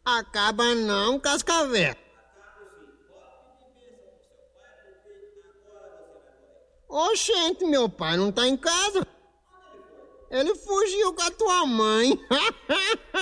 Acaba não, Cascavel. Oxente, meu pai não tá em casa. Ele fugiu com a tua mãe.